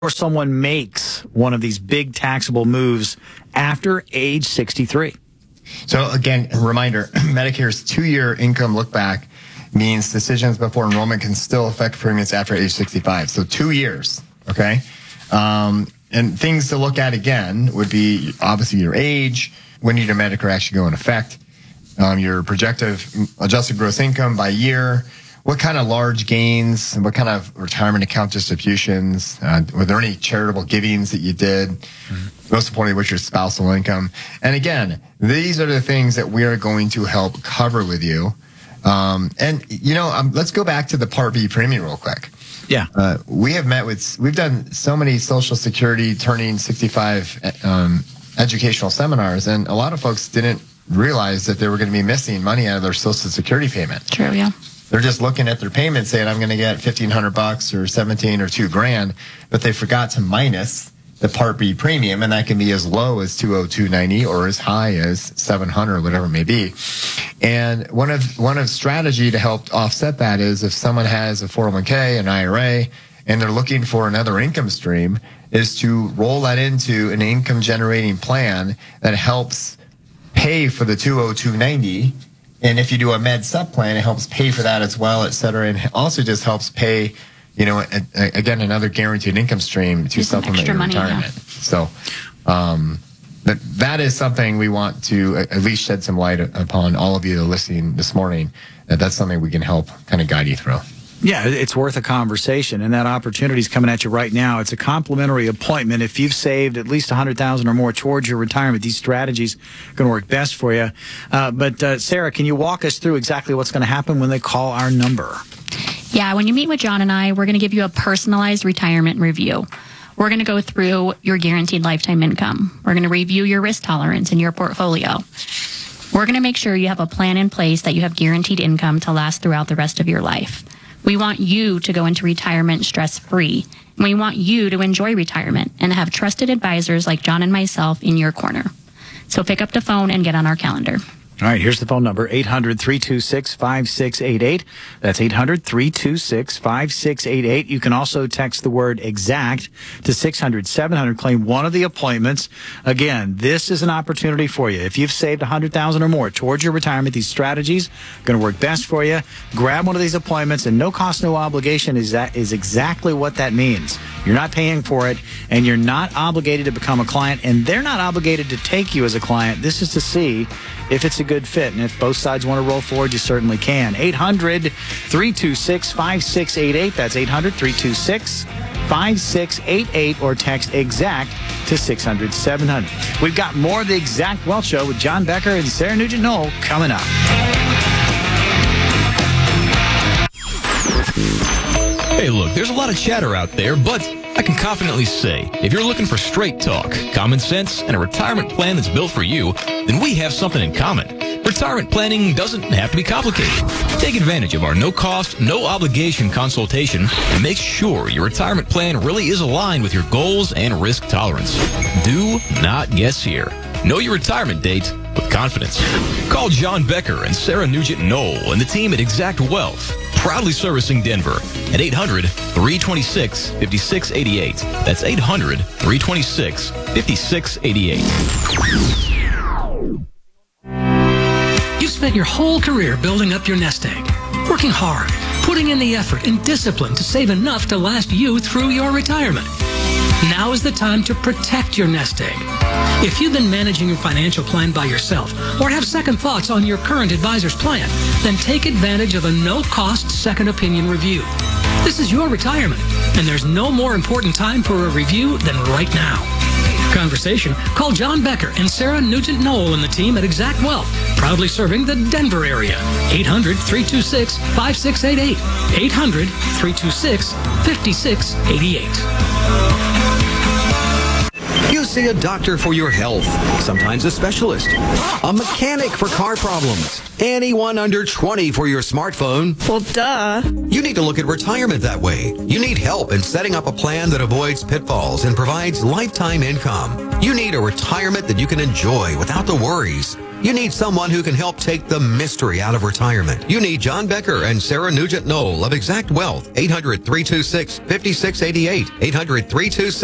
or someone makes one of these big taxable moves after age 63. So again, a reminder, Medicare's 2-year income look back means decisions before enrollment can still affect premiums after age 65. So 2 years, okay? And things to look at again would be obviously your age, when did your Medicare actually go in effect, your projected adjusted gross income by year, what kind of large gains and what kind of retirement account distributions, were there any charitable givings that you did? Mm-hmm. Most importantly, what's your spousal income? And again, these are the things that we are going to help cover with you. Let's go back to the Part B premium real quick. Yeah. We've done so many Social Security turning 65 educational seminars, and a lot of folks didn't realize that they were going to be missing money out of their Social Security payment. True, yeah. They're just looking at their payment saying, I'm going to get $1,500 or $17 or $2,000, but they forgot to minus the Part B premium, and that can be as low as $202.90 or as high as $700 or whatever it may be. And one of strategy to help offset that is if someone has a 401k, an IRA, and they're looking for another income stream, is to roll that into an income generating plan that helps pay for the $202.90. And if you do a med sub plan, it helps pay for that as well, et cetera. And also just helps pay, again, another guaranteed income stream to supplement your retirement. Yeah. So that is something we want to at least shed some light upon all of you listening this morning. That's something we can help kind of guide you through. Yeah, it's worth a conversation, and that opportunity is coming at you right now. It's a complimentary appointment. If you've saved at least $100,000 or more towards your retirement, these strategies are going to work best for you. But Sarah, can you walk us through exactly what's going to happen when they call our number? Yeah, when you meet with John and I, we're going to give you a personalized retirement review. We're going to go through your guaranteed lifetime income. We're going to review your risk tolerance in your portfolio. We're going to make sure you have a plan in place that you have guaranteed income to last throughout the rest of your life. We want you to go into retirement stress-free. And we want you to enjoy retirement and have trusted advisors like John and myself in your corner. So pick up the phone and get on our calendar. All right, here's the phone number, 800-326-5688. That's 800-326-5688. You can also text the word exact to 600-700. Claim one of the appointments. Again, this is an opportunity for you. If you've saved $100,000 or more towards your retirement, these strategies are going to work best for you. Grab one of these appointments, and no cost, no obligation is exactly what that means. You're not paying for it, and you're not obligated to become a client, and they're not obligated to take you as a client. This is to see if it's a good fit. And if both sides want to roll forward, you certainly can. 800-326-5688. That's 800-326-5688. Or text exact to 600-700. We've got more of the Exact Wealth Show with John Becker and Sarah Nugent-Knoll coming up. Hey, look, there's a lot of chatter out there, but I can confidently say, if you're looking for straight talk, common sense, and a retirement plan that's built for you, then we have something in common. Retirement planning doesn't have to be complicated. Take advantage of our no-cost, no-obligation consultation and make sure your retirement plan really is aligned with your goals and risk tolerance. Do not guess here. Know your retirement date with confidence. Call John Becker and Sarah Nugent-Knoll and the team at Exact Wealth, proudly servicing Denver, at 800-326-5688. That's 800-326-5688. You've spent your whole career building up your nest egg, working hard, putting in the effort and discipline to save enough to last you through your retirement. Now is the time to protect your nest egg. If you've been managing your financial plan by yourself or have second thoughts on your current advisor's plan, then take advantage of a no-cost second opinion review. This is your retirement, and there's no more important time for a review than right now. Conversation, call John Becker and Sarah Nugent-Knoll and the team at Exact Wealth, proudly serving the Denver area. 800-326-5688. 800-326-5688. see a doctor for your health, sometimes a specialist, a mechanic for car problems, anyone under 20 for your smartphone. Well, duh. You need to look at retirement that way. You need help in setting up a plan that avoids pitfalls and provides lifetime income. You need a retirement that you can enjoy without the worries. You need someone who can help take the mystery out of retirement. You need John Becker and Sarah Nugent Knoll of Exact Wealth. 800-326-5688. 800-326